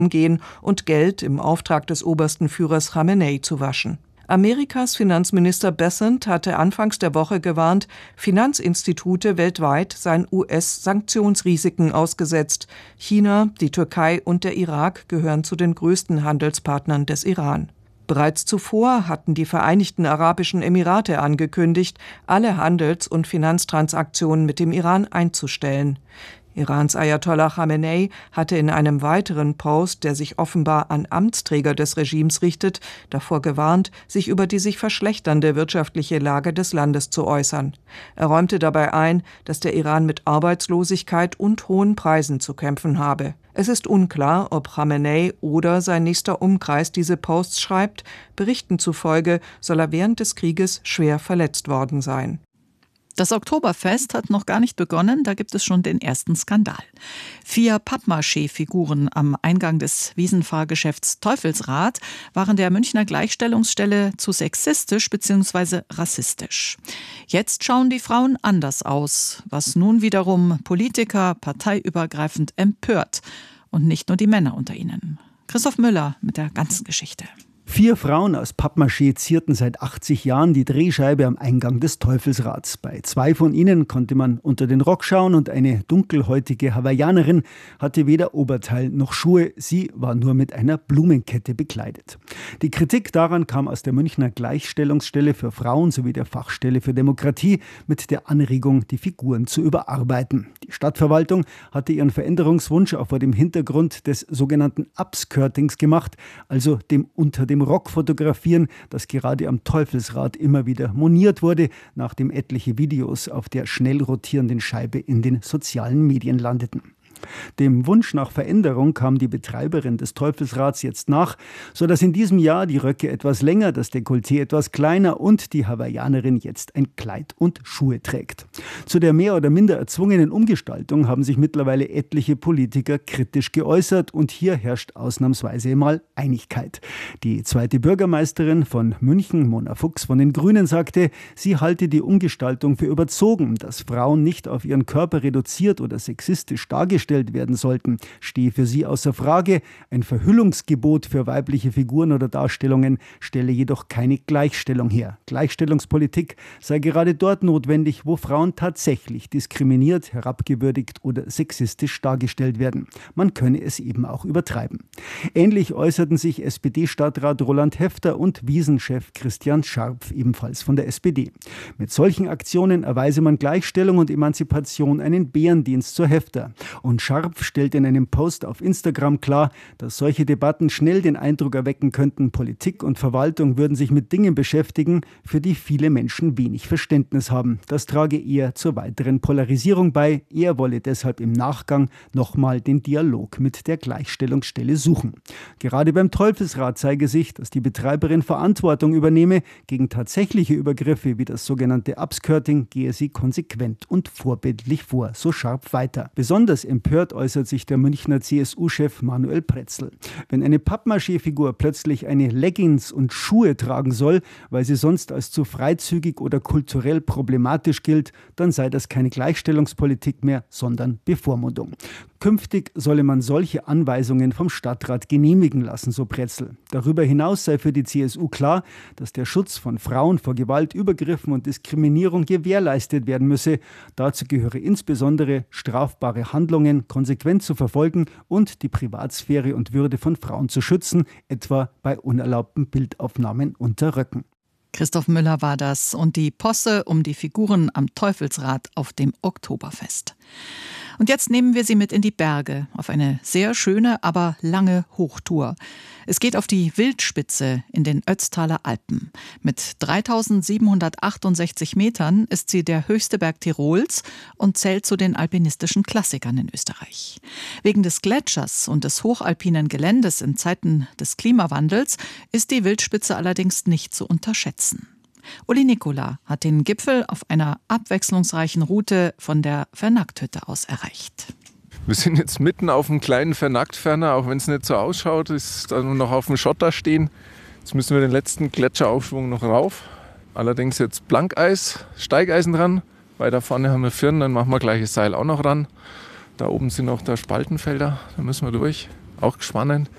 gehen und Geld im Auftrag des obersten Führers Khamenei zu waschen. Amerikas Finanzminister Bessent hatte anfangs der Woche gewarnt, Finanzinstitute weltweit seien US-Sanktionsrisiken ausgesetzt. China, die Türkei und der Irak gehören zu den größten Handelspartnern des Iran. Bereits zuvor hatten die Vereinigten Arabischen Emirate angekündigt, alle Handels- und Finanztransaktionen mit dem Iran einzustellen. Irans Ayatollah Khamenei hatte in einem weiteren Post, der sich offenbar an Amtsträger des Regimes richtet, davor gewarnt, sich über die sich verschlechternde wirtschaftliche Lage des Landes zu äußern. Er räumte dabei ein, dass der Iran mit Arbeitslosigkeit und hohen Preisen zu kämpfen habe. Es ist unklar, ob Khamenei oder sein nächster Umkreis diese Posts schreibt. Berichten zufolge soll er während des Krieges schwer verletzt worden sein. Das Oktoberfest hat noch gar nicht begonnen, da gibt es schon den ersten Skandal. 4 Pappmaché-Figuren am Eingang des Wiesenfahrgeschäfts Teufelsrad waren der Münchner Gleichstellungsstelle zu sexistisch bzw. rassistisch. Jetzt schauen die Frauen anders aus, was nun wiederum Politiker parteiübergreifend empört. Und nicht nur die Männer unter ihnen. Christoph Müller mit der ganzen Geschichte. 4 Frauen aus Pappmaché zierten seit 80 Jahren die Drehscheibe am Eingang des Teufelsrads. Bei 2 von ihnen konnte man unter den Rock schauen und eine dunkelhäutige Hawaiianerin hatte weder Oberteil noch Schuhe. Sie war nur mit einer Blumenkette bekleidet. Die Kritik daran kam aus der Münchner Gleichstellungsstelle für Frauen sowie der Fachstelle für Demokratie mit der Anregung, die Figuren zu überarbeiten. Die Stadtverwaltung hatte ihren Veränderungswunsch auch vor dem Hintergrund des sogenannten Upskirtings gemacht, also dem unter dem Rock fotografieren, das gerade am Teufelsrad immer wieder moniert wurde, nachdem etliche Videos auf der schnell rotierenden Scheibe in den sozialen Medien landeten. Dem Wunsch nach Veränderung kam die Betreiberin des Teufelsrads jetzt nach, sodass in diesem Jahr die Röcke etwas länger, das Dekolleté etwas kleiner und die Hawaiianerin jetzt ein Kleid und Schuhe trägt. Zu der mehr oder minder erzwungenen Umgestaltung haben sich mittlerweile etliche Politiker kritisch geäußert und hier herrscht ausnahmsweise mal Einigkeit. Die zweite Bürgermeisterin von München, Mona Fuchs von den Grünen, sagte, sie halte die Umgestaltung für überzogen, dass Frauen nicht auf ihren Körper reduziert oder sexistisch dargestellt werden sollten, stehe für sie außer Frage. Ein Verhüllungsgebot für weibliche Figuren oder Darstellungen stelle jedoch keine Gleichstellung her. Gleichstellungspolitik sei gerade dort notwendig, wo Frauen tatsächlich diskriminiert, herabgewürdigt oder sexistisch dargestellt werden. Man könne es eben auch übertreiben. Ähnlich äußerten sich SPD-Stadtrat Roland Häfter und Wiesenchef Christian Scharpf, ebenfalls von der SPD. Mit solchen Aktionen erweise man Gleichstellung und Emanzipation einen Bärendienst zur Häfter. Und Scharpf stellt in einem Post auf Instagram klar, dass solche Debatten schnell den Eindruck erwecken könnten, Politik und Verwaltung würden sich mit Dingen beschäftigen, für die viele Menschen wenig Verständnis haben. Das trage eher zur weiteren Polarisierung bei. Er wolle deshalb im Nachgang nochmal den Dialog mit der Gleichstellungsstelle suchen. Gerade beim Teufelsrad zeige sich, dass die Betreiberin Verantwortung übernehme. Gegen tatsächliche Übergriffe wie das sogenannte Upskirting gehe sie konsequent und vorbildlich vor, so Scharpf weiter. Besonders empört äußert sich der Münchner CSU-Chef Manuel Pretzl. Wenn eine Pappmaché-Figur plötzlich eine Leggings und Schuhe tragen soll, weil sie sonst als zu freizügig oder kulturell problematisch gilt, dann sei das keine Gleichstellungspolitik mehr, sondern Bevormundung. Künftig solle man solche Anweisungen vom Stadtrat genehmigen lassen, so Pretzl. Darüber hinaus sei für die CSU klar, dass der Schutz von Frauen vor Gewalt, Übergriffen und Diskriminierung gewährleistet werden müsse. Dazu gehöre insbesondere strafbare Handlungen konsequent zu verfolgen und die Privatsphäre und Würde von Frauen zu schützen, etwa bei unerlaubten Bildaufnahmen unter Röcken. Christoph Müller war das und die Posse um die Figuren am Teufelsrad auf dem Oktoberfest. Und jetzt nehmen wir Sie mit in die Berge, auf eine sehr schöne, aber lange Hochtour. Es geht auf die Wildspitze in den Ötztaler Alpen. Mit 3768 Metern ist sie der höchste Berg Tirols und zählt zu den alpinistischen Klassikern in Österreich. Wegen des Gletschers und des hochalpinen Geländes in Zeiten des Klimawandels ist die Wildspitze allerdings nicht zu unterschätzen. Uli Nikola hat den Gipfel auf einer abwechslungsreichen Route von der Vernackt-Hütte aus erreicht. Wir sind jetzt mitten auf einem kleinen Vernackt-Ferner, auch wenn es nicht so ausschaut, ist dann noch auf dem Schotter stehen. Jetzt müssen wir den letzten Gletscheraufschwung noch rauf. Allerdings jetzt Blankeis, Steigeisen dran. Weiter vorne haben wir Firn, dann machen wir gleich das Seil auch noch ran. Da oben sind noch da Spaltenfelder, da müssen wir durch. Auch spannend.